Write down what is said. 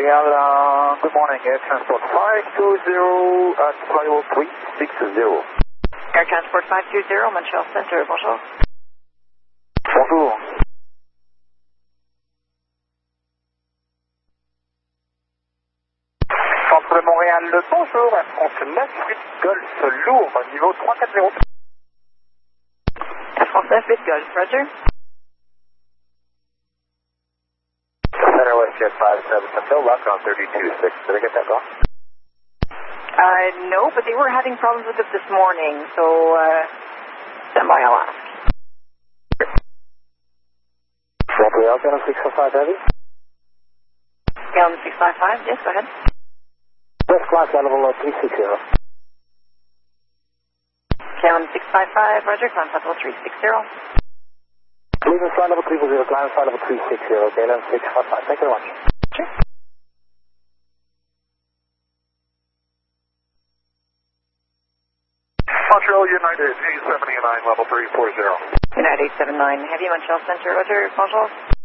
Montreal, good morning, Air Transport 520 at flylevel 360. Air Transport 520, Montreal Center, bonjour. Bonjour. Centre de Montréal, bonjour, Air France 98 Golf lourd, niveau 340. Air France 98 Golf, roger. Center West Jet 57, no luck on 32.6. Did I get that wrong? No, but they were having problems with it this morning, so stand by, I'll ask. Montreal, Channel 655 Heavy. Gallon 655, yes, go ahead. West class level 360. Gallon 655, roger, climb level 360. Cleveland flight level 340, climb flight level 360, Gallon 655. Thank you very much. Sure. Montreal United A79 level 340. United 879 Heavy, Montreal Center, roger, bonjour.